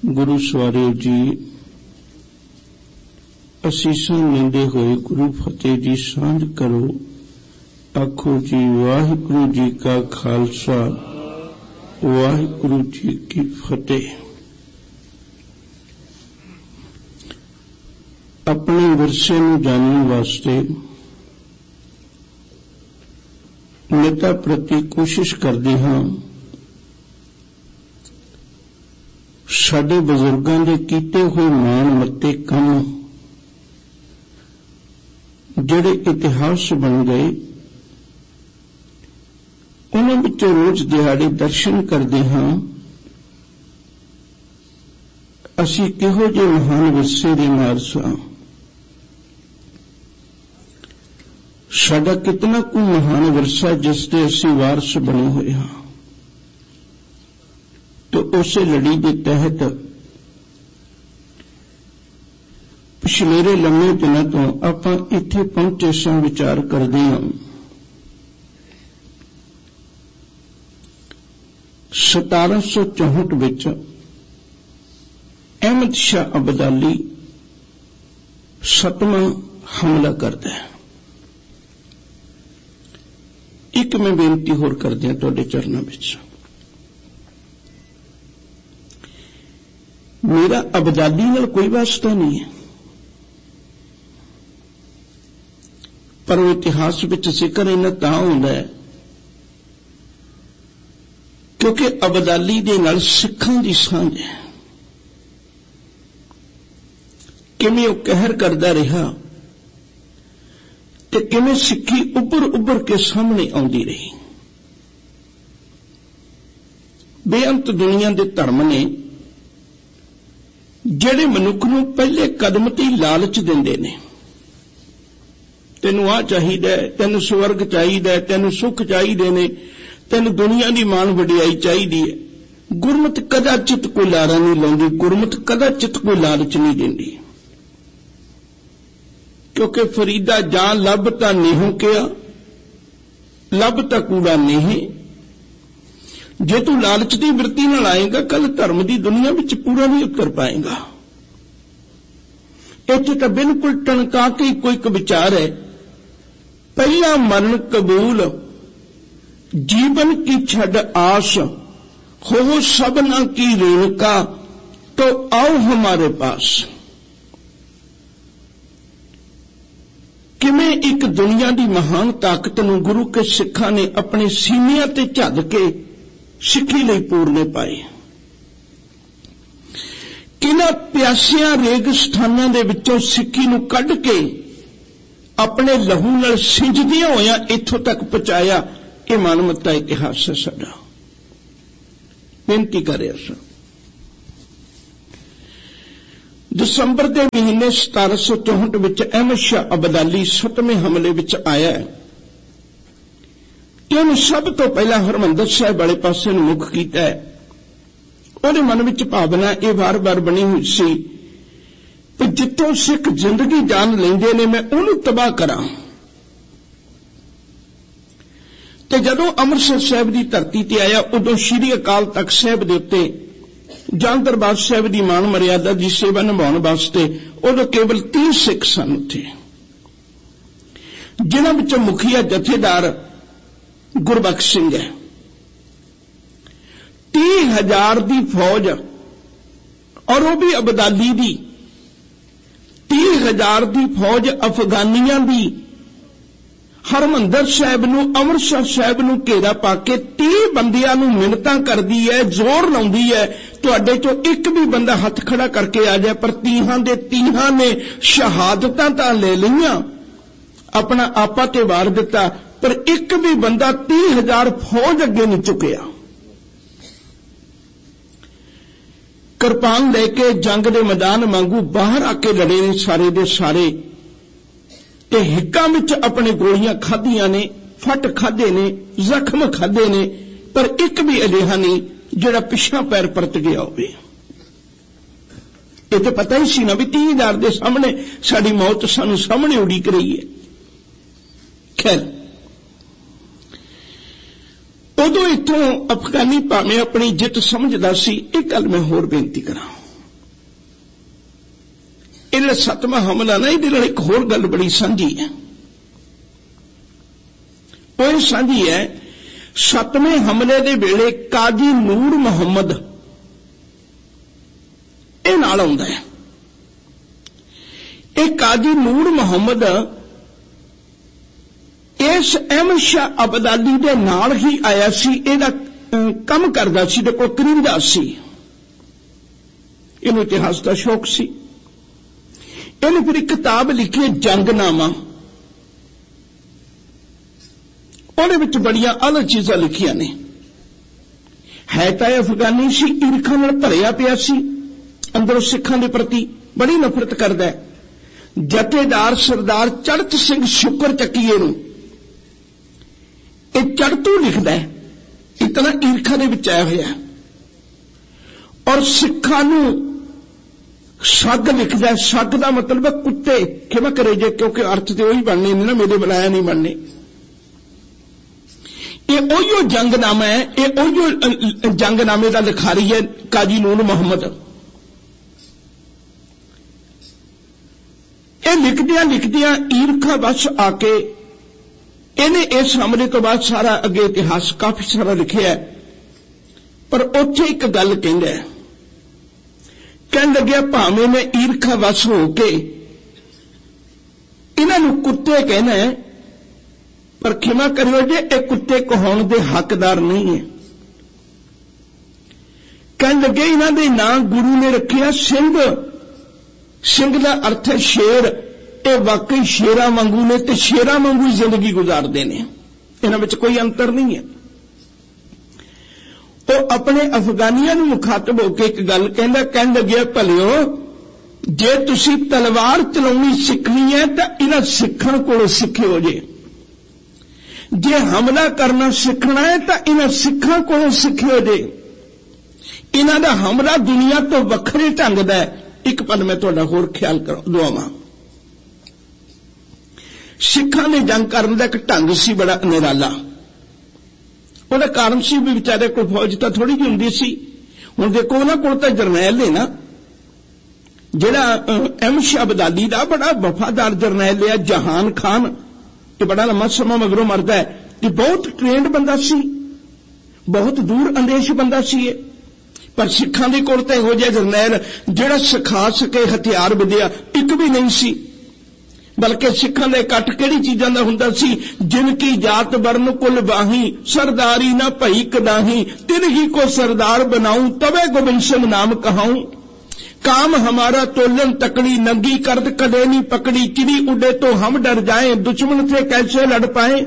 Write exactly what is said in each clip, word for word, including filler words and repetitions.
गुरु सवारियो जी, असीसां लेंदे होए गुरु फतेह जी सांझ करो। आखो जी वाहिगुरु जी का खालसा, वाहिगुरु जी की फतेह। अपने विरसे नूं जानने वास्ते नेता प्रति कोशिश करते हाँ। साडे बजुर्गों के कीते हुए मान मत्ते काम जिहड़े इतिहास बन गए, उन्हां विचों रोज दिहाड़े दर्शन करते हाँ। असीं किहो जिहे महान विरसे दे नाल सां। साडा कितना को महान विरसा जिसके असी वारस बने हुए हाँ। तो उस लड़ी के तहत पिछलेरे लम्मे दिनों तो आपां इत्थे पहुंचे सां, विचार करते हाँ। सतारा सौ चौहठ विच अहमद शाह अब्दाली सतवां हमला करता है। एक मैं बेनती होर करदे हां तुहाडे चरनां विच, मेरा अब्दाली नाल कोई वास्ता नहीं है, पर वो इतिहास विच जिक्र इन्ना तां हुंदा है क्योंकि अब्दाली दे नाल सिखां दी सांझ है। किवें वो कहर करदा रहा ते किवें सिक्खी उभर उभर के सामने आउंदी रही। बेअंत दुनिया दे धर्म ने जिहड़े मनुख नूं पहले कदम ते ही लालच दिंदे ने, तैनूं आ चाहीदा, तैनूं स्वर्ग चाहीदा, तैनूं सुख चाहीदे ने, तैनूं दुनिया दी मान वडियाई चाहीदी है। गुरमत कदाचित कोई लारा नहीं लाउंदी, गुरमत कदाचित कोई लालच नहीं दिंदी। क्योंकि फरीदा जां लभ तां नेहों किया, लभ तां कूड़ा नेहे। जे तू लालच की वृत्ति नाल आएगा, कल धर्म की दुनिया विच पूरा नहीं उतर पाएगा। इत्थे तां बिल्कुल टणका के कोई एक विचार है, पहला मरण कबूल, जीवन की छड़ आस, हो सबना की रेणुका, तो आओ हमारे पास। किवें एक दुनिया की महान ताकत नूं गुरु के सिखां ने अपने सीनिਆਂ ते झद के सिक्खी लई पूरने पाए। किन्हां प्यासियां रेगिस्तानां दे विचों सिक्खी नूं कढ के अपने लहू नाल सिंजदियां होइयां इत्थों तक पहुंचाया। ये मानवता इतिहास है साडा। बेनती कर रहा सां, दिसंबर के महीने सतारा सौ चौहठ विच अहमद शाह अब्दाली सतवें हमले विच आया है। इन्हें सब तो पहला हरमंदर साहिब वाले पासे नूं मुख कीता है। उहदे मन विच भावना ये बार बार बनी हुई सी कि जिथों सिख जिंदगी जान लेंदे ने, मैं उहनूं तबाह करां। ते जदों अमृतसर साहिब की धरती ते आया, उदों श्री अकाल तख्त साहिब दे उत्ते जां दरबार साहिब की मान मर्यादा की सेवा निभाने वास्ते उदों केवल तीस सिख सन उत्थे, जिन्हां विचों मुखिया जथेदार गुरबख्श सिंह है। तीह हजार की फौज, और वह भी अब्दाली दी, तीह हजार की फौज अफगानियां दी हरमंदर साहिब नूं, अमृतसर साहिब नूं घेरा पा के तीह बंदियां नूं मिन्नतां करदी है, जोर लाउंदी है, तुहाडे चों एक भी बंदा हथ खड़ा करके आ जाए। पर तीहां दे तीहां ने शहादतां तां ले लईआं, अपना आपा ते वार दिता, पर एक भी बंदा तीह हजार फौज अगे नहीं चुकिया। किरपान लेके जंग दे मैदान वांगू बाहर आके लड़े ने सारे दे सारे, ते हिक्कां विच अपने गोलियां खाधियां ने, फट खाधे ने, जख्म खाधे ने, पर एक भी अजिहा नहीं जिहड़ा पिछा पैर परत गया होवे। ये तो पता ही सी ना भी तीह हजार के सामने साडी मौत सानू सामने उड़ीक रही है। खैर, उदों इत्थों अफगानी भावें अपनी जित समझदा सी। एक गल मैं होर बेनती करां, ਇਹ ਸੱਤਵਾਂ ਹਮਲਾ ਨਾ, ਇਹਦੇ ਨਾਲ ਇੱਕ ਹੋਰ ਗੱਲ ਬੜੀ ਸਾਂਝੀ ਹੈ। ਉਹ ਸਾਂਝੀ ਹੈ, ਸੱਤਵੇਂ ਹਮਲੇ ਦੇ ਵੇਲੇ ਕਾਜ਼ੀ ਨੂਰ ਮੁਹੰਮਦ ਇਹ ਨਾਲ ਆਉਂਦਾ ਹੈ। ਇਹ ਕਾਜ਼ੀ ਨੂਰ ਮੁਹੰਮਦ ਇਸ ਅਹਿਮਦ ਸ਼ਾਹ ਅਬਦਾਲੀ ਦੇ ਨਾਲ ਹੀ ਆਇਆ ਸੀ, ਇਹਦਾ ਕੰਮ ਕਰਦਾ ਸੀ, ਤੇ ਕੋਲ ਕਰੀਂਦਾ ਸੀ। ਇਹਨੂੰ ਇਤਿਹਾਸ ਦਾ ਸ਼ੌਕ ਸੀ। ਇਹਨੇ ਫਿਰ ਇੱਕ ਕਿਤਾਬ ਲਿਖੀ ਜੰਗਨਾਮਾ। ਉਹਦੇ ਵਿੱਚ ਬੜੀਆਂ ਅਲੱਗ ਚੀਜ਼ਾਂ ਲਿਖੀਆਂ ਨੇ। ਹੈ ਤਾਂ ਇਹ ਅਫਗਾਨੀ ਸੀ, ਈਰਖਾ ਨਾਲ ਭਰਿਆ ਪਿਆ ਸੀ, ਅੰਦਰੋਂ ਸਿੱਖਾਂ ਦੇ ਪ੍ਰਤੀ ਬੜੀ ਨਫ਼ਰਤ ਕਰਦਾ ਹੈ। ਜਥੇਦਾਰ ਸਰਦਾਰ ਚੜ੍ਹਤ ਸਿੰਘ ਸ਼ੁਕਰ ਚੱਕੀਏ ਨੂੰ ਇਹ ਚੜ੍ਹਤੂ ਲਿਖਦਾ ਹੈ, ਇਤਨਾ ਈਰਖਾ ਦੇ ਵਿੱਚ ਆਇਆ ਹੋਇਆ। ਔਰ ਸਿੱਖਾਂ ਨੂੰ ਸੱਗ ਲਿਖਦਾ ਹੈ। ਸੱਗ ਦਾ ਮਤਲਬ ਹੈ ਕੁੱਤੇ, ਖਿਮਾ ਕਰੇ ਜੇ, ਕਿਉਂਕਿ ਅਰਥ ਤੇ ਉਹੀ ਬਣਨੇ ਨੇ ਨਾ, ਮੇਰੇ ਬੁਲਾਇਆ ਨਹੀਂ ਬਣਨੇ। ਇਹ ਉਹੀਓ ਜੰਗਨਾਮਾ ਹੈ, ਇਹ ਉਹੀਓ ਜੰਗਨਾਮੇ ਦਾ ਲਿਖਾਰੀ ਹੈ ਕਾਜ਼ੀ ਨੂਰ ਮੁਹੰਮਦ। ਇਹ ਲਿਖਦਿਆਂ ਲਿਖਦਿਆਂ ਈਰਖਾ ਵਸ਼ ਆ ਕੇ ਇਹਨੇ ਇਸ ਹਮਲੇ ਤੋਂ ਬਾਅਦ ਸਾਰਾ ਅੱਗੇ ਇਤਿਹਾਸ ਕਾਫੀ ਸਾਰਾ ਲਿਖਿਆ, ਪਰ ਉੱਥੇ ਇੱਕ ਗੱਲ ਕਹਿੰਦਾ ਹੈ, ਕਹਿਣ ਲੱਗਿਆ ਭਾਵੇਂ ਮੈਂ ਈਰਖਾ ਵਸ਼ ਹੋ ਕੇ ਇਹਨਾਂ ਨੂੰ ਕੁੱਤੇ ਕਹਿਣਾ ਹੈ, ਪਰ ਖਿਮਾ ਕਰਿਓ ਜੇ ਇਹ ਕੁੱਤੇ ਕਹਾਉਣ ਦੇ ਹੱਕਦਾਰ ਨਹੀਂ ਹੈ। ਕਹਿਣ ਲੱਗੇ ਇਹਨਾਂ ਦੇ ਨਾਂ ਗੁਰੂ ਨੇ ਰੱਖਿਆ ਸਿੰਘ। ਸਿੰਘ ਦਾ ਅਰਥ ਹੈ ਸ਼ੇਰ। ਇਹ ਵਾਕਈ ਸ਼ੇਰਾਂ ਵਾਂਗੂ ਨੇ ਤੇ ਸ਼ੇਰਾਂ ਵਾਂਗੂ ਜ਼ਿੰਦਗੀ ਗੁਜ਼ਾਰਦੇ ਨੇ, ਇਹਨਾਂ ਵਿੱਚ ਕੋਈ ਅੰਤਰ ਨਹੀਂ ਹੈ। ਉਹ ਆਪਣੇ ਅਫਗਾਨੀਆਂ ਨੂੰ ਮੁਖਾਤਬ ਹੋ ਕੇ ਇੱਕ ਗੱਲ ਕਹਿੰਦਾ, ਕਹਿਣ ਲੱਗਿਆ ਭਲਿਓ ਜੇ ਤੁਸੀਂ ਤਲਵਾਰ ਚਲਾਉਣੀ ਸਿੱਖਣੀ ਹੈ ਤਾਂ ਇਹਨਾਂ ਸਿੱਖਣ ਕੋਲੋਂ ਸਿੱਖਿਓ ਜੇ, ਜੇ ਹਮਲਾ ਕਰਨਾ ਸਿੱਖਣਾ ਹੈ ਤਾਂ ਇਹਨਾਂ ਸਿੱਖਾਂ ਕੋਲੋਂ ਸਿੱਖਿਓ ਜੇ। ਇਹਨਾਂ ਦਾ ਹਮਲਾ ਦੁਨੀਆ ਤੋਂ ਵੱਖਰੇ ਢੰਗ ਦਾ ਹੈ। ਇੱਕ ਪਲ ਮੈਂ ਤੁਹਾਡਾ ਹੋਰ ਖਿਆਲ ਦਵਾਵਾਂ। ਸਿੱਖਾਂ ਨੇ ਜੰਗ ਕਰਨ ਦਾ ਇੱਕ ਢੰਗ ਸੀ ਬੜਾ ਨਿਰਾਲਾ। ਉਹਦਾ ਕਾਰਨ ਸੀ ਵੀ ਵਿਚਾਰੇ ਕੋਲ ਫੌਜ ਤਾਂ ਥੋੜੀ ਜਿਹੀ ਹੁੰਦੀ ਸੀ। ਹੁਣ ਦੇਖੋ ਉਹਨਾਂ ਕੋਲ ਤਾਂ ਜਰਨੈਲ ਨੇ ਨਾ, ਜਿਹੜਾ ਅਹਿਮਦ ਸ਼ਾਹ ਅਬਦਾਲੀ ਦਾ ਬੜਾ ਵਫਾਦਾਰ ਜਰਨੈਲ ਲਿਆ ਜਹਾਨ ਖਾਨ, ਇਹ ਬੜਾ ਲੰਮਾ ਸਮਾਂ ਮਗਰੋਂ ਮਰਦਾ ਹੈ, ਤੇ ਬਹੁਤ ਟ੍ਰੇਨਡ ਬੰਦਾ ਸੀ, ਬਹੁਤ ਦੂਰ ਅੰਦੇਸ਼ ਬੰਦਾ ਸੀ ਇਹ। ਪਰ ਸਿੱਖਾਂ ਦੇ ਕੋਲ ਤਾਂ ਇਹੋ ਜਿਹਾ ਜਰਨੈਲ ਜਿਹੜਾ ਸਿਖਾ ਸਕੇ ਹਥਿਆਰ ਵਿਦਿਆ ਇੱਕ ਵੀ ਨਹੀਂ ਸੀ। ਬਲਕਿ ਸਿੱਖਾਂ ਦਾ ਇਕੱਠ ਕਿਹੜੀ ਚੀਜ਼ਾਂ ਦਾ ਹੁੰਦਾ ਸੀ, ਜਿਨ ਕੀ ਜਾਤ ਵਰਨ ਕੁਲ ਬਾਹੀ ਸਰਦਾਰੀ ਨਾ ਭਈ ਕਦਾਹੀ ਤਿਨ ਹੀ ਕੋ ਸਰਦਾਰ ਬਣਾऊं तबे गोविंद सिंह नाम कहाऊं काम हमारा तोलन तकड़ी नंगी करद कदे नहीं पकड़ी चिड़ी उड़े तो हम डर जाएं दुश्मन से कैसे लड़ पाए।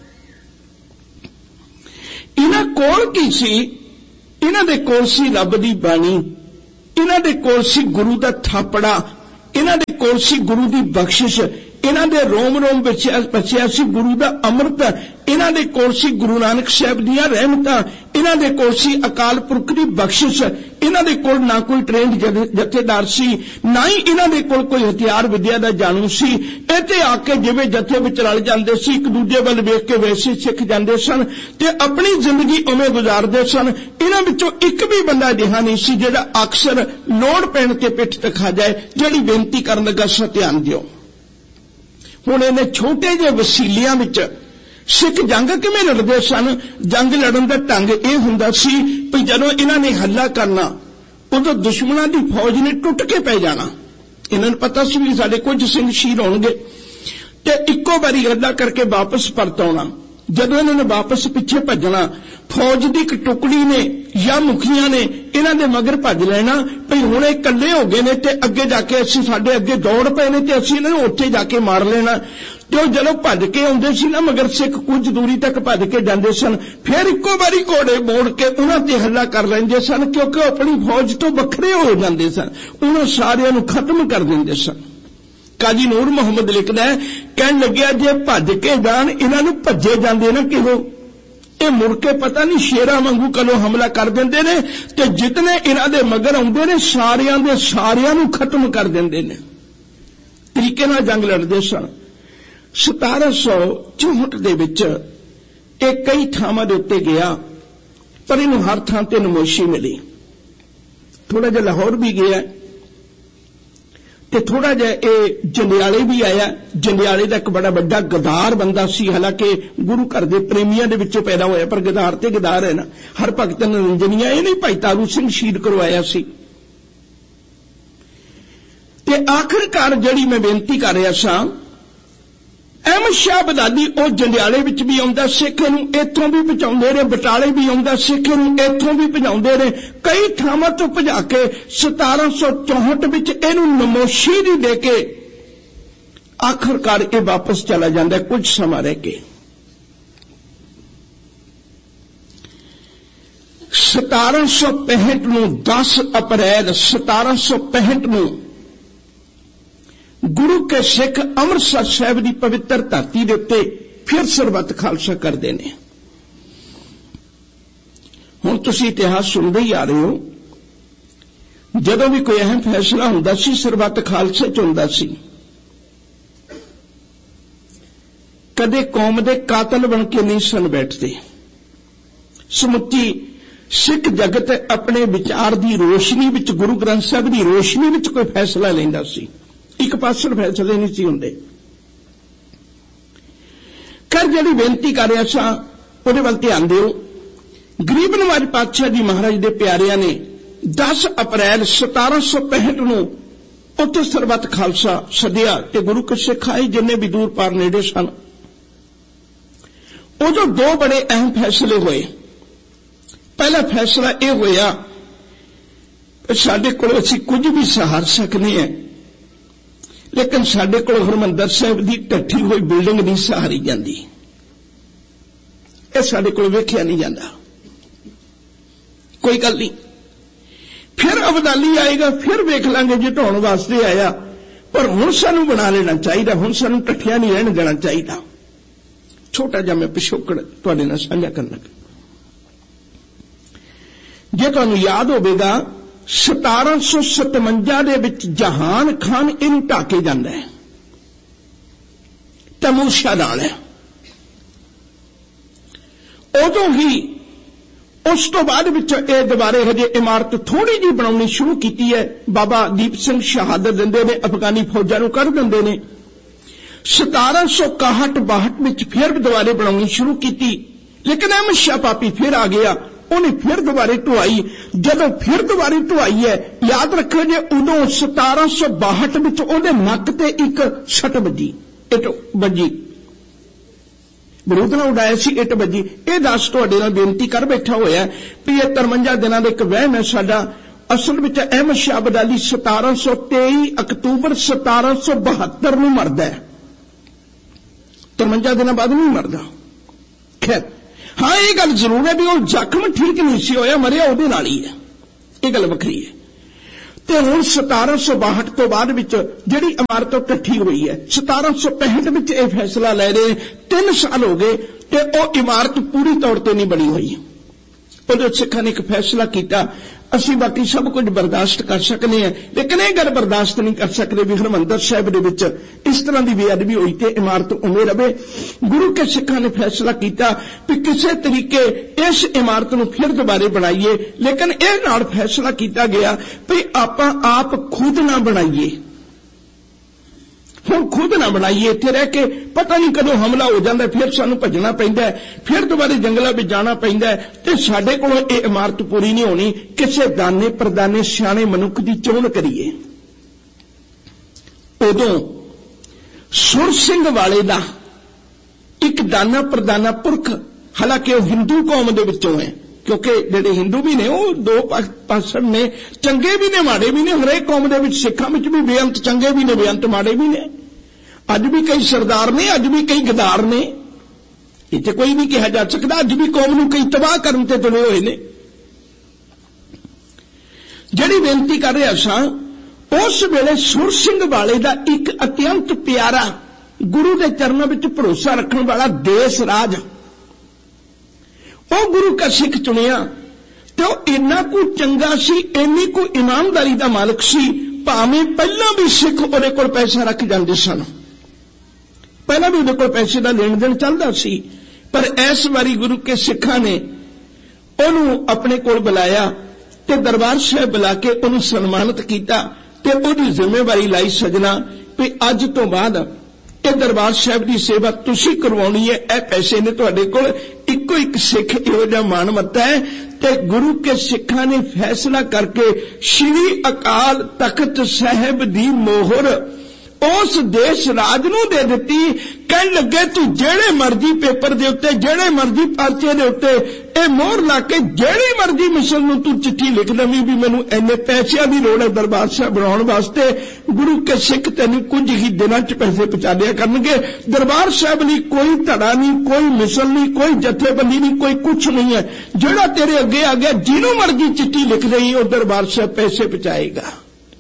इन्हां कोल की सी, इन्हां दे कोल सी रब दी बाणी, इन्हां दे कोल सी गुरु दा थापड़ा, इन्हां दे कोल सी गुरु दी बख्शिश, इन्हां दे रोम रोम विच बचिया सी गुरु दा अमृत, इन्हां दे कोल सी गुरु नानक साहब दीयां रहमतां, इन्हां दे कोल सी अकाल पुरख दी बख्शिश, इन्हां दे कोल ना कोई ट्रेंड जथेदार सी, ना ही इन्हां दे कोल कोई हथियार विद्या दा जानू सी। इत्थे आके जिवें जथे विच रल जांदे सी, एक दूजे वल वेख के वैसे सिख जांदे सन ते अपनी जिंदगी उवें गुजारदे सन। इन्हां विचों एक भी बंदा अजिहा नहीं सी जिहड़ा अक्सर लोड़ पैण ते पिठ ते खा जाए। जिहड़ी बेनती करन लगा सा ध्यान दिओ। हुण इन्हें छोटे ਜਿਹੇ वसीलियां विच सिख जंग किवें लड़दे सन। जंग लड़न दा ढंग यह हुंदा सी भी जदों इन्हां ने हल्ला करना उदों दुश्मनां दी फौज ने टुट के पै जाना। इन्हां नूं पता सी भी साडे कुछ सिंह शहीद होणगे ते इक्को बारी हल्ला करके वापस परत आउणा। जदों इन्हां ने वापस पिछे भजना, फौज की एक टुकड़ी ने या मुखिया ने इन्हां दे मगर भज लेना भी हुण इह इकल्ले हो गए ने ते अगे जाके असीं साडे अगे दौड़ पए ने ते असीं इन्हां नूं उत्थे जाके मार लेना। जो जदों भज के आउंदे सी ना मगर सिख कुछ दूरी तक भज के जांदे सन, फिर इक्को बारी घोड़े मोड़ के उन्हां ते हल्ला कर लैंदे सन क्योंकि अपनी फौज तो वखरे हो जांदे सन, उन्हां सारिआं नूं खत्म कर दिंदे सन। काजी नूर मुहम्मद लिखदा है, कहण लग्गिया जे भज के जाण इन्हां नूं भजे जांदे ना किहो, ये मुड़ के पता नहीं शेरा वांगू कलो हमला कर देंदे ने ते जितने इन्हां दे मगर आउंदे ने सारिआं दे सारिआं नूं खत्म कर देंदे ने। तरीके नाल जंग लड़दे सन। सतारह सौ चौहठ दे विच एक कई थावां दे उत्ते गया, पर इनूं हर थां ते नमोशी मिली। थोड़ा जिहा लाहौर भी गया ਤੇ ਥੋੜਾ ਜਿਹਾ ਇਹ ਜੰਡਿਆਲੇ ਵੀ ਆਇਆ। ਜੰਡਿਆਲੇ ਦਾ ਇੱਕ ਬੜਾ ਵੱਡਾ ਗਦਾਰ ਬੰਦਾ ਸੀ, ਹਾਲਾਂਕਿ ਗੁਰੂ ਘਰ ਦੇ ਪ੍ਰੇਮੀਆਂ ਦੇ ਵਿੱਚੋਂ ਪੈਦਾ ਹੋਇਆ, ਪਰ ਗਦਾਰ ਤੇ ਗਦਾਰ ਹੈ ਨਾ। ਹਰ ਭਗਤ ਨਿਰੰਜਨੀਆ ਇਹ ਨਹੀਂ ਭਾਈ ਤਾਰੂ ਸਿੰਘ ਸ਼ਹੀਦ ਕਰਵਾਇਆ ਸੀ। ਤੇ ਆਖਿਰਕਾਰ ਜਿਹੜੀ ਮੈਂ ਬੇਨਤੀ ਕਰ ਰਿਹਾ ਸਾਂ, ਅਹਿਮਦ ਸ਼ਾਹ ਅਬਦਾਲੀ ਉਹ ਜੰਡਿਆਲੇ ਵਿੱਚ ਵੀ ਆਉਂਦਾ, ਸਿੱਖ ਨੂੰ ਇੱਥੋਂ ਵੀ ਪਹੁੰਚਾਉਂਦੇ ਨੇ, ਬਟਾਲੇ ਵੀ ਆਉਂਦਾ, ਸਿੱਖ ਨੂੰ ਇੱਥੋਂ ਵੀ ਭਜਾਉਂਦੇ ਨੇ, ਕਈ ਥਾਵਾਂ ਤੋਂ ਭਜਾ ਕੇ ਸਤਾਰਾਂ ਸੌ ਚੌਂਹਠ ਵਿੱਚ ਇਹਨੂੰ ਨਮੋਸ਼ੀ ਦੀ ਦੇ ਕੇ ਆਖਿਰਕਾਰ ਇਹ ਵਾਪਸ ਚਲਾ ਜਾਂਦਾ ਕੁਝ ਸਮਾਂ ਰਹਿ ਕੇ। ਸਤਾਰਾਂ ਸੌ ਪੈਂਹਠ ਨੂੰ ਦਸ ਅਪ੍ਰੈਲ ਸਤਾਰਾਂ ਸੌ ਪੈਂਹਠ ਨੂੰ ਗੁਰੂ ਕੇ ਸਿੱਖ ਅੰਮ੍ਰਿਤਸਰ ਸਾਹਿਬ ਦੀ ਪਵਿੱਤਰ ਧਰਤੀ ਦੇ ਉੱਤੇ ਫਿਰ ਸਰਬੱਤ ਖਾਲਸਾ ਕਰਦੇ ਨੇ। ਹੁਣ ਤੁਸੀਂ ਇਤਿਹਾਸ ਸੁਣਦੇ ਹੀ ਆ ਰਹੇ ਹੋ, ਜਦੋਂ ਵੀ ਕੋਈ ਅਹਿਮ ਫੈਸਲਾ ਹੁੰਦਾ ਸੀ ਸਰਬੱਤ ਖਾਲਸੇ ਚ ਹੁੰਦਾ ਸੀ। ਕਦੇ ਕੌਮ ਦੇ ਕਾਤਲ ਬਣ ਕੇ ਨਹੀਂ ਸਨ ਬੈਠਦੇ। ਸਮੁੱਚੀ ਸਿੱਖ ਜਗਤ ਆਪਣੇ ਵਿਚਾਰ ਦੀ ਰੋਸ਼ਨੀ ਵਿੱਚ, ਗੁਰੂ ਗ੍ਰੰਥ ਸਾਹਿਬ ਦੀ ਰੋਸ਼ਨੀ ਵਿੱਚ ਕੋਈ ਫੈਸਲਾ ਲੈਂਦਾ ਸੀ। ਇੱਕ ਪਾਸੜ ਫੈਸਲੇ ਨਹੀਂ ਸੀ ਹੁੰਦੇ। ਕਰ ਜਿਹੜੀ ਬੇਨਤੀ ਕਰ ਰਿਹਾ ਸਾਂ ਉਹਦੇ ਵੱਲ ਧਿਆਨ ਦਿਓ। ਗਰੀਬ ਨਵਾਜ ਪਾਤਸ਼ਾਹ ਜੀ ਮਹਾਰਾਜ ਦੇ ਪਿਆਰਿਆਂ ਨੇ ਦਸ ਅਪ੍ਰੈਲ ਸਤਾਰਾਂ ਸੌ ਪੈਂਹਠ ਨੂੰ ਉੱਥੇ ਸਰਬੱਤ ਖਾਲਸਾ ਸੱਦਿਆ ਤੇ ਗੁਰੂ ਕੇ ਸਿੱਖ ਆਏ ਜਿੰਨੇ ਵੀ ਦੂਰ ਪਾਰ ਨੇੜੇ ਸਨ। ਉਦੋਂ ਦੋ ਬੜੇ ਅਹਿਮ ਫੈਸਲੇ ਹੋਏ। ਪਹਿਲਾ ਫੈਸਲਾ ਇਹ ਹੋਇਆ ਕਿ ਸਾਡੇ ਕੋਲ ਅਸੀਂ ਕੁਝ ਵੀ ਸਹਾਰ ਸਕਦੇ ਹਾਂ, ਲੇਕਿਨ ਸਾਡੇ ਕੋਲ ਹਰਿਮੰਦਰ ਸਾਹਿਬ ਦੀ ਢੱਠੀ ਹੋਈ ਬਿਲਡਿੰਗ ਨਹੀਂ ਸਹਾਰੀ ਜਾਂਦੀ। ਇਹ ਸਾਡੇ ਕੋਲ ਵੇਖਿਆ ਨਹੀਂ ਜਾਂਦਾ। ਕੋਈ ਗੱਲ ਨਹੀਂ, ਫਿਰ ਅਬਦਾਲੀ ਆਏਗਾ, ਫਿਰ ਵੇਖ ਲਾਂਗੇ ਜੇ ਢਾਉਣ ਵਾਸਤੇ ਆਇਆ, ਪਰ ਹੁਣ ਸਾਨੂੰ ਬਣਾ ਲੈਣਾ ਚਾਹੀਦਾ। ਹੁਣ ਸਾਨੂੰ ਢੱਠਿਆਂ ਨਹੀਂ ਰਹਿਣ ਦੇਣਾ ਚਾਹੀਦਾ। ਛੋਟਾ ਜਿਹਾ ਮੈਂ ਪਿਛੋਕੜ ਤੁਹਾਡੇ ਨਾਲ ਸਾਂਝਾ ਕਰਨ ਲੱਗਾ। ਜੇ ਤੁਹਾਨੂੰ ਯਾਦ ਹੋਵੇਗਾ ਸਤਾਰਾਂ ਸੌ ਸਤਵੰਜਾ ਦੇ ਵਿੱਚ ਜਹਾਨ ਖਾਨ ਇਹਨੂੰ ਢਾਹ ਕੇ ਜਾਂਦਾ ਹੈ, ਤਮੂਸ਼ਾ ਨਾਲ ਹੈ। ਉਦੋਂ ਹੀ ਉਸ ਤੋਂ ਬਾਅਦ ਵਿੱਚ ਇਹ ਦੁਬਾਰੇ ਹਜੇ ਇਮਾਰਤ ਥੋੜੀ ਜਿਹੀ ਬਣਾਉਣੀ ਸ਼ੁਰੂ ਕੀਤੀ ਹੈ। ਬਾਬਾ ਦੀਪ ਸਿੰਘ ਸ਼ਹਾਦਤ ਦਿੰਦੇ ਨੇ, ਅਫਗਾਨੀ ਫੌਜਾਂ ਨੂੰ ਕਰ ਦਿੰਦੇ ਨੇ। ਸਤਾਰਾਂ ਸੌ ਇਕਾਹਠ ਬਾਹਠ ਵਿੱਚ ਫਿਰ ਦੁਬਾਰੇ ਬਣਾਉਣੀ ਸ਼ੁਰੂ ਕੀਤੀ, ਲੇਕਿਨ ਅਹਿਮਦ ਸ਼ਾਹ ਪਾਪੀ ਫਿਰ ਆ ਗਿਆ, ਉਹਨੇ ਫਿਰ ਦੁਬਾਰੇ ਢੁਆਈ। ਜਦੋਂ ਫਿਰ ਦੁਬਾਰੇ ਢੁਆਈ ਹੈ, ਯਾਦ ਰੱਖੋ ਜੇ ਉਦੋਂ ਸਤਾਰਾਂ ਸੌ ਬਾਹਠ ਵਿੱਚ ਉਹਦੇ ਨੱਕ ਤੇ ਇੱਕ ਸੱਟ ਵੱਜੀ, ਇੱਟ ਵੱਜੀ, ਬਰੂਦ ਨਾਲ ਉਡਾਇਆ ਸੀ, ਇੱਟ ਵੱਜੀ। ਇਹ ਦੱਸ ਤੁਹਾਡੇ ਨਾਲ ਬੇਨਤੀ ਕਰ ਬੈਠਾ ਹੋਇਆ ਵੀ ਇਹ ਤਰਵੰਜਾ ਦਿਨਾਂ ਦਾ ਇੱਕ ਵਹਿਮ ਹੈ ਸਾਡਾ। ਅਸਲ ਵਿੱਚ ਅਹਿਮਦ ਸ਼ਾਹ ਅਬਦਾਲੀ ਸਤਾਰਾਂ ਸੌ ਤੇਈ ਅਕਤੂਬਰ ਸਤਾਰਾਂ ਸੌ ਬਹੱਤਰ ਨੂੰ ਮਰਦਾ ਹੈ, ਤਰਵੰਜਾ ਦਿਨਾਂ ਬਾਅਦ ਨਹੀਂ ਮਰਦਾ। ਖੈਰ ਹਾਂ, ਇਹ ਗੱਲ ਜ਼ਰੂਰ ਹੈ ਵੀ ਉਹ ਜ਼ਖਮ ਠੀਕ ਨਹੀਂ ਸੀ ਹੋਇਆ, ਮਰਿਆ ਉਹਦੇ ਨਾਲ ਹੀ ਹੈ, ਇਹ ਗੱਲ ਵੱਖਰੀ ਹੈ। ਤੇ ਹੁਣ ਸਤਾਰਾਂ ਸੌ ਬਾਹਠ ਤੋਂ ਬਾਅਦ ਵਿੱਚ ਜਿਹੜੀ ਇਮਾਰਤ ਇਕੱਠੀ ਹੋਈ ਹੈ, ਸਤਾਰਾਂ ਸੌ ਪੈਂਹਠ ਵਿੱਚ ਇਹ ਫੈਸਲਾ ਲੈ ਰਹੇ, ਤਿੰਨ ਸਾਲ ਹੋ ਗਏ ਤੇ ਉਹ ਇਮਾਰਤ ਪੂਰੀ ਤੌਰ ਤੇ ਨਹੀਂ ਬਣੀ ਹੋਈ। ਉਹਦੇ ਸਿੱਖਾਂ ਨੇ ਇੱਕ ਫੈਸਲਾ ਕੀਤਾ, ਅਸੀਂ ਬਾਕੀ ਸਭ ਕੁਝ ਬਰਦਾਸ਼ਤ ਕਰ ਸਕਦੇ ਹਾਂ, ਲੇਕਿਨ ਇਹ ਗੱਲ ਬਰਦਾਸ਼ਤ ਨਹੀਂ ਕਰ ਸਕਦੇ ਵੀ ਹਰਿਮੰਦਰ ਸਾਹਿਬ ਦੇ ਵਿੱਚ ਇਸ ਤਰ੍ਹਾਂ ਦੀ ਬੇਅਦਬੀ ਹੋਈ ਤੇ ਇਮਾਰਤ ਉਵੇਂ ਰਵੇ। ਗੁਰੂ ਕੇ ਸਿੱਖਾਂ ਨੇ ਫੈਸਲਾ ਕੀਤਾ ਵੀ ਕਿਸੇ ਤਰੀਕੇ ਇਸ ਇਮਾਰਤ ਨੂੰ ਫਿਰ ਦੁਬਾਰੇ ਬਣਾਈਏ, ਲੇਕਿਨ ਇਹ ਨਾਲ ਫੈਸਲਾ ਕੀਤਾ ਗਿਆ ਵੀ ਆਪਾਂ ਆਪ ਖੁਦ ਨਾ ਬਣਾਈਏ। ਹੁਣ ਖੁਦ ਨਾ ਬਣਾਈਏ, ਇੱਥੇ ਰਹਿ ਕੇ ਪਤਾ ਨਹੀਂ ਕਦੋਂ ਹਮਲਾ ਹੋ ਜਾਂਦਾ, ਫਿਰ ਸਾਨੂੰ ਭੱਜਣਾ ਪੈਂਦਾ, ਫਿਰ ਦੁਬਾਰੇ ਜੰਗਲਾਂ ਵਿੱਚ ਜਾਣਾ ਪੈਂਦਾ ਤੇ ਸਾਡੇ ਕੋਲੋਂ ਇਹ ਇਮਾਰਤ ਪੂਰੀ ਨਹੀਂ ਹੋਣੀ। ਕਿਸੇ ਦਾਨੇ ਪ੍ਰਦਾਨੇ ਸਿਆਣੇ ਮਨੁੱਖ ਦੀ ਚੋਣ ਕਰੀਏ। ਉਦੋਂ ਸੁਰ ਸਿੰਘ ਵਾਲੇ ਦਾ ਇੱਕ ਦਾਨਾ ਪ੍ਰਦਾਨਾ ਪੁਰਖ, ਹਾਲਾਂਕਿ ਉਹ ਹਿੰਦੂ ਕੌਮ ਦੇ ਵਿੱਚੋਂ ਹੈ, ਕਿਉਂਕਿ ਜਿਹੜੇ ਹਿੰਦੂ ਵੀ ਨੇ ਉਹ ਦੋ ਪਾਸੜ ਨੇ, ਚੰਗੇ ਵੀ ਨੇ ਮਾੜੇ ਵੀ ਨੇ। ਹਰੇਕ ਕੌਮ ਦੇ ਵਿੱਚ ਸਿੱਖਾਂ ਵਿੱਚ ਵੀ ਬੇਅੰਤ ਚੰਗੇ ਵੀ ਨੇ, ਬੇਅੰਤ ਮਾੜੇ ਵੀ ਨੇ। ਅੱਜ ਵੀ ਕਈ ਸਰਦਾਰ ਨੇ, ਅੱਜ ਵੀ ਕਈ ਗਦਾਰ ਨੇ, ਇੱਥੇ ਕੋਈ ਨਹੀਂ ਕਿਹਾ ਜਾ ਸਕਦਾ। ਅੱਜ ਵੀ ਕੌਮ ਨੂੰ ਕਈ ਤਬਾਹ ਕਰਨ ਤੇ ਤੁਲੇ ਹੋਏ ਨੇ। ਜਿਹੜੀ ਬੇਨਤੀ ਕਰ ਰਿਹਾ ਸਾਂ, ਉਸ ਵੇਲੇ ਸੁਰ ਸਿੰਘ ਵਾਲੇ ਦਾ ਇੱਕ ਅਤਿਅੰਤ ਪਿਆਰਾ, ਗੁਰੂ ਦੇ ਚਰਨਾਂ ਵਿੱਚ ਭਰੋਸਾ ਰੱਖਣ ਵਾਲਾ ਦੇਸ ਰਾਜ, ਉਹ ਗੁਰੂ ਕਾ ਸਿੱਖ ਚੁਣਿਆ ਤੇ ਉਹ ਇੰਨਾ ਕੁ ਚੰਗਾ ਸੀ, ਇੰਨੀ ਕੁ ਇਮਾਨਦਾਰੀ ਦਾ ਮਾਲਕ ਸੀ, ਭਾਵੇਂ ਪਹਿਲਾਂ ਵੀ ਸਿੱਖ ਉਹਦੇ ਕੋਲ ਪੈਸਾ ਰੱਖ ਜਾਂਦੇ ਸਨ, ਪਹਿਲਾਂ ਵੀ ਉਹਦੇ ਕੋਲ ਪੈਸੇ ਦਾ ਲੈਣ ਦੇਣ ਚੱਲਦਾ ਸੀ, ਪਰ ਇਸ ਵਾਰੀ ਗੁਰੂ ਕੇ ਸਿੱਖਾਂ ਨੇ ਉਹਨੂੰ ਆਪਣੇ ਕੋਲ ਬੁਲਾਇਆ ਤੇ ਦਰਬਾਰ ਸਾਹਿਬ ਬੁਲਾ ਕੇ ਉਹਨੂੰ ਸਨਮਾਨਿਤ ਕੀਤਾ ਤੇ ਉਹਦੀ ਜ਼ਿੰਮੇਵਾਰੀ ਲਈ ਸਜਣਾ ਵੀ ਅੱਜ ਤੋਂ ਬਾਅਦ ਇਹ ਦਰਬਾਰ ਸਾਹਿਬ ਦੀ ਸੇਵਾ ਤੁਸੀਂ ਕਰਵਾਉਣੀ ਹੈ। ਇਹ ਪੈਸੇ ਨੇ ਤੁਹਾਡੇ ਕੋਲ। ਇੱਕੋ ਇੱਕ ਸਿੱਖ ਇਹੋ ਜਿਹਾ ਮਾਨਮੱਤਾ ਹੈ ਤੇ ਗੁਰੂ ਕੇ ਸਿੱਖਾਂ ਨੇ ਫੈਸਲਾ ਕਰਕੇ ਸ਼੍ਰੀ ਅਕਾਲ ਤਖਤ ਸਾਹਿਬ ਦੀ ਮੋਹਰ ਉਸ ਦੇਸ਼ ਰਾਜ ਨੂੰ ਦੇ ਦਿੱਤੀ। ਕਹਿਣ ਲੱਗੇ ਤੂੰ ਜਿਹੜੇ ਮਰਜ਼ੀ ਪੇਪਰ ਦੇ ਉੱਤੇ, ਜਿਹੜੇ ਮਰਜ਼ੀ ਪਰਚੇ ਦੇ ਉੱਤੇ ਇਹ ਮੋਹਰ ਲਾ ਕੇ ਜਿਹੜੀ ਮਰਜ਼ੀ ਮਿਸਲ ਨੂੰ ਤੂੰ ਚਿੱਠੀ ਲਿਖ ਦੇਵੀਂ ਵੀ ਮੈਨੂੰ ਇੰਨੇ ਪੈਸਿਆਂ ਦੀ ਲੋੜ ਹੈ ਦਰਬਾਰ ਸਾਹਿਬ ਬਣਾਉਣ ਵਾਸਤੇ। ਗੁਰੂ ਕੇ ਸਿੱਖ ਤੈਨੂੰ ਕੁਝ ਹੀ ਦਿਨਾਂ 'ਚ ਪੈਸੇ ਪਹੁੰਚਾ ਦਿਆ ਕਰਨਗੇ। ਦਰਬਾਰ ਸਾਹਿਬ ਲਈ ਕੋਈ ਧੜਾ ਨਹੀਂ, ਕੋਈ ਮਿਸਲ ਨਹੀਂ, ਕੋਈ ਜਥੇਬੰਦੀ ਨਹੀਂ, ਕੋਈ ਕੁਛ ਨਹੀਂ ਹੈ। ਜਿਹੜਾ ਤੇਰੇ ਅੱਗੇ ਆ ਗਿਆ ਜਿਹਨੂੰ ਮਰਜ਼ੀ ਚਿੱਠੀ ਲਿਖ ਦੇਈ ਉਹ ਦਰਬਾਰ ਸਾਹਿਬ ਪੈਸੇ ਪਹੁੰਚਾਏਗਾ।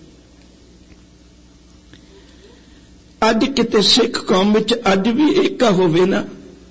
ਅੱਜ ਕਿਤੇ ਸਿੱਖ ਕੌਮ ਵਿੱਚ ਅੱਜ ਵੀ ਏਕਾ ਹੋਵੇ ਨਾ,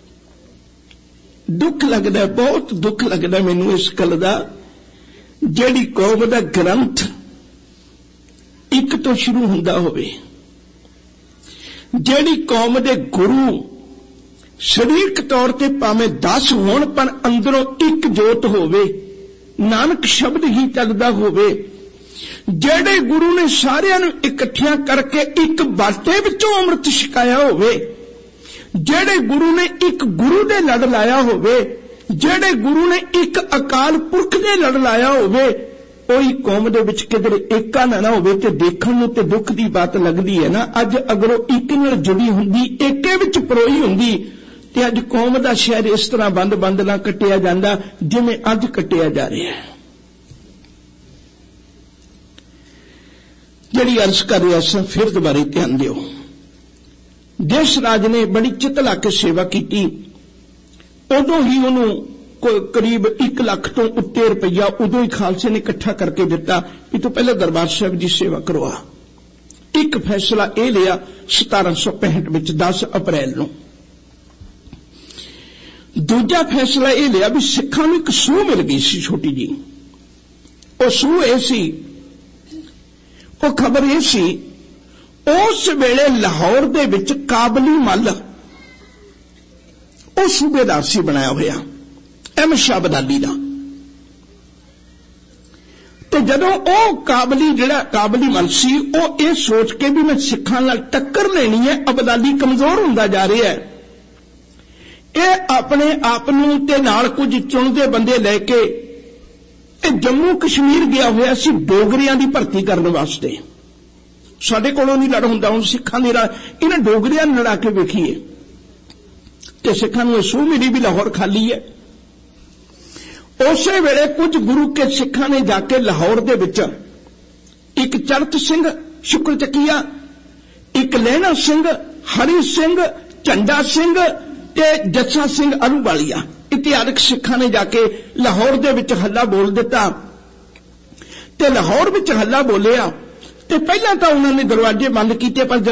ਦੁੱਖ ਲੱਗਦਾ, ਬਹੁਤ ਦੁੱਖ ਲੱਗਦਾ ਮੈਨੂੰ ਇਸ ਗੱਲ ਦਾ। ਜਿਹੜੀ ਕੌਮ ਦਾ ਗ੍ਰੰਥ ਇੱਕ ਤੋਂ ਸ਼ੁਰੂ ਹੁੰਦਾ ਹੋਵੇ, ਜਿਹੜੀ ਕੌਮ ਦੇ ਗੁਰੂ ਸਰੀਰਕ ਤੌਰ ਤੇ ਭਾਵੇਂ ਦਸ ਹੋਣ ਪਰ ਅੰਦਰੋਂ ਇੱਕ ਜੋਤ ਹੋਵੇ, ਨਾਨਕ ਸ਼ਬਦ ਹੀ ਚੱਲਦਾ ਹੋਵੇ, ਜਿਹੜੇ ਗੁਰੂ ਨੇ ਸਾਰਿਆਂ ਨੂੰ ਇਕੱਠਿਆਂ ਕਰਕੇ ਇੱਕ ਬਾਟੇ ਵਿੱਚੋਂ ਅੰਮ੍ਰਿਤ ਛਕਾਇਆ ਹੋਵੇ, ਜਿਹੜੇ ਗੁਰੂ ਨੇ ਇੱਕ ਗੁਰੂ ਦੇ ਲੜ ਲਾਇਆ ਹੋਵੇ, ਜਿਹੜੇ ਗੁਰੂ ਨੇ ਇੱਕ ਅਕਾਲ ਪੁਰਖ ਦੇ ਲੜ ਲਾਇਆ ਹੋਵੇ, ਉਹੀ ਕੌਮ ਦੇ ਵਿੱਚ ਕਿਧਰੇ ਏਕਾ ਨਾ ਹੋਵੇ ਤੇ ਦੇਖਣ ਨੂੰ ਤੇ ਦੁੱਖ ਦੀ ਬਾਤ ਲੱਗਦੀ ਹੈ ਨਾ। ਅੱਜ ਅਗਰ ਉਹ ਇੱਕ ਨਾਲ ਜੁੜੀ ਹੁੰਦੀ, ਏਕੇ ਵਿੱਚ ਪਰੋਈ ਹੁੰਦੀ ਤੇ ਅੱਜ ਕੌਮ ਦਾ ਸ਼ਹਿਰ ਇਸ ਤਰ੍ਹਾਂ ਬੰਦ-ਬੰਦ ਨਾ ਕੱਟਿਆ ਜਾਂਦਾ ਜਿਵੇਂ ਅੱਜ ਕੱਟਿਆ ਜਾ ਰਿਹਾ ਹੈ। ਜਿਹੜੀ ਅਰਜ਼ ਕਰ ਰਿਹਾ ਸਾਂ, ਫਿਰ ਦੁਬਾਰੇ ਧਿਆਨ ਦਿਓ। ਦੇਸ਼ ਰਾਜ ਨੇ ਬੜੀ ਚਿੱਤ ਲਾ ਕੇ ਸੇਵਾ ਕੀਤੀ। ਉਦੋਂ ਹੀ ਉਹਨੂੰ ਕਰੀਬ ਇੱਕ ਲੱਖ ਤੋਂ ਉੱਤੇ ਰੁਪਈਆ ਉਦੋਂ ਹੀ ਖਾਲਸੇ ਨੇ ਇਕੱਠਾ ਕਰਕੇ ਦਿੱਤਾ ਵੀ ਤੂੰ ਪਹਿਲਾਂ ਦਰਬਾਰ ਸਾਹਿਬ ਦੀ ਸੇਵਾ ਕਰਵਾ। ਇੱਕ ਫੈਸਲਾ ਇਹ ਲਿਆ ਸਤਾਰਾਂ ਸੌ ਪੈਂਹਠ ਵਿੱਚ ਦਸ ਅਪ੍ਰੈਲ ਨੂੰ। ਦੂਜਾ ਫੈਸਲਾ ਇਹ ਲਿਆ ਵੀ ਸਿੱਖਾਂ ਨੂੰ ਇੱਕ ਸੂਹ ਮਿਲ ਗਈ ਸੀ ਛੋਟੀ ਜੀ। ਉਹ ਸੂਹ ਇਹ ਸੀ, ਉਹ ਖਬਰ ਇਹ ਸੀ, ਉਸ ਵੇਲੇ ਲਾਹੌਰ ਦੇ ਵਿੱਚ ਕਾਬਲੀ ਮੱਲ ਉਹ ਸੂਬੇਦਾਰ ਸੀ ਬਣਾਇਆ ਹੋਇਆ ਅਹਿਮਦ ਸ਼ਾਹ ਅਬਦਾਲੀ ਦਾ। ਤੇ ਜਦੋਂ ਉਹ ਕਾਬਲੀ ਜਿਹੜਾ ਕਾਬਲੀ ਮੱਲ ਸੀ, ਉਹ ਇਹ ਸੋਚ ਕੇ ਵੀ ਮੈਂ ਸਿੱਖਾਂ ਨਾਲ ਟੱਕਰ ਲੈਣੀ ਹੈ, ਅਬਦਾਲੀ ਕਮਜ਼ੋਰ ਹੁੰਦਾ ਜਾ ਰਿਹਾ ਹੈ, ਇਹ ਆਪਣੇ ਆਪ ਨੂੰ ਤੇ ਨਾਲ ਕੁਝ ਚੁਣਦੇ ਬੰਦੇ ਲੈ ਕੇ ਇਹ ਜੰਮੂ ਕਸ਼ਮੀਰ ਗਿਆ ਹੋਇਆ ਸੀ ਡੋਗਰਿਆਂ ਦੀ ਭਰਤੀ ਕਰਨ ਵਾਸਤੇ। ਸਾਡੇ ਕੋਲੋਂ ਨਹੀਂ ਲੜ ਹੁੰਦਾ, ਹੁਣ ਸਿੱਖਾਂ ਦੇ ਨਾਲ ਇਹਨਾਂ ਡੋਗਰਿਆਂ ਨੂੰ ਲੜਾ ਕੇ ਵੇਖੀਏ ਤੇ ਸਿੱਖਾਂ ਨੂੰ ਇਹ ਸੂਹ ਮਿਲੀ ਵੀ ਲਾਹੌਰ ਖਾਲੀ ਹੈ। ਉਸੇ ਵੇਲੇ ਕੁਝ ਗੁਰੂ ਕੇ ਸਿੱਖਾਂ ਨੇ ਜਾ ਕੇ ਲਾਹੌਰ ਦੇ ਵਿੱਚ ਇੱਕ ਚਰਤ ਸਿੰਘ ਸ਼ੁਕਲ ਚੱਕੀਆ, ਇੱਕ ਲਹਿਣਾ ਸਿੰਘ, ਹਰੀ ਸਿੰਘ, ਝੰਡਾ ਸਿੰਘ ਤੇ ਜੱਸਾ ਸਿੰਘ ਅਲੂਵਾਲੀਆ ਇਤਿਹਾਸਕ ਸਿੱਖਾਂ ਨੇ ਜਾ ਕੇ ਲਾਹੌਰ ਦੇ ਵਿੱਚ ਹੱਲਾ ਬੋਲ ਦਿੱਤਾ। ਤੇ ਲਾਹੌਰ ਵਿੱਚ ਹੱਲਾ ਬੋਲਿਆ ਤੇ ਪਹਿਲਾਂ ਤਾਂ ਉਹਨਾਂ ਨੇ ਦਰਵਾਜ਼ੇ ਬੰਦ ਕੀਤੇ, ਪਰ